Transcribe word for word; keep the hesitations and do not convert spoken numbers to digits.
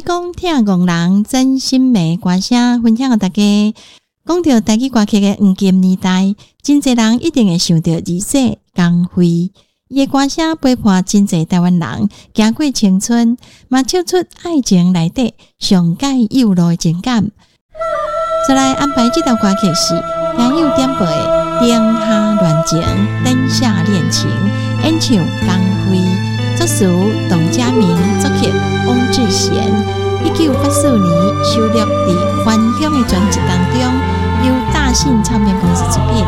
讲听戆人真心的歌声分享给大家。讲到台语歌曲的黄金年代，真侪人一定会想到二世江蕙。伊的歌声陪伴真侪台湾人行过青春，嘛唱出爱情内底上解幼路的情感。再来安排这条歌曲是朋友点播的《灯下恋情》，灯下恋情，演唱江蕙，作词董家明，作曲汪志贤。一九八四年收录在《还乡》的专辑当中，由大信唱片公司出品。